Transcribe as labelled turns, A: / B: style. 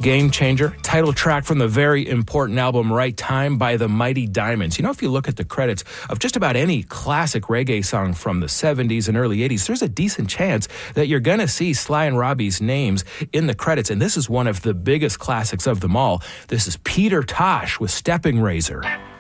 A: Game Changer, title track from the very important album Right Time by the Mighty Diamonds. You know, if you look at the credits of just about any classic reggae song from the 70s and early 80s, there's a decent chance that you're going to see Sly and Robbie's names in the credits, and this is one of the biggest classics of them all. This is Peter Tosh with Stepping Razor.